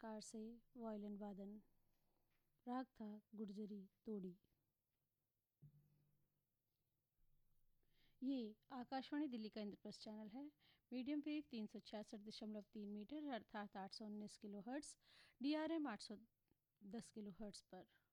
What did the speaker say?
प्रकार से वायलिन वादन। राग था गुर्जरी तोड़ी। ये आकाशवाणी दिल्ली का इंद्रप्रस्थ चैनल है। मीडियम वेव 366.3 मीटर अर्थात 819 kilo hertz, DRM 810 kilo hertz पर।